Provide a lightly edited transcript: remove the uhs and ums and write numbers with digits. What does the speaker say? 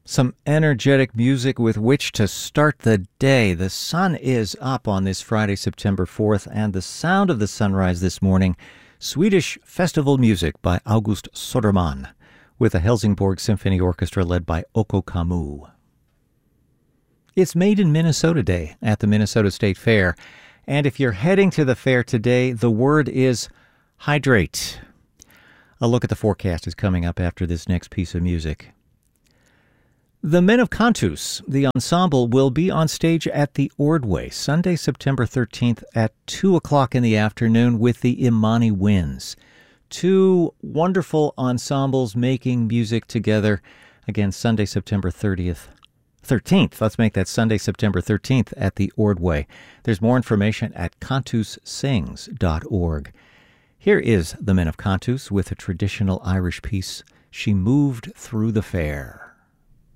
Some energetic music with which to start the day. The sun is up on this Friday, September 4th, and the sound of the sunrise this morning, Swedish festival music by August Söderman, with the Helsingborg Symphony Orchestra led by Okko Kamuu. It's Made in Minnesota Day at the Minnesota State Fair, and if you're heading to the fair today, the word is hydrate. A look at the forecast is coming up after this next piece of music. The Men of Cantus, the ensemble, will be on stage at the Ordway Sunday, September 13th at 2 o'clock in the afternoon with the Imani Winds. Two wonderful ensembles making music together. Again, Sunday, September 13th. Let's make that Sunday, September 13th at the Ordway. There's more information at cantussings.org. Here is the Men of Cantus with a traditional Irish piece, She Moved Through the Fair.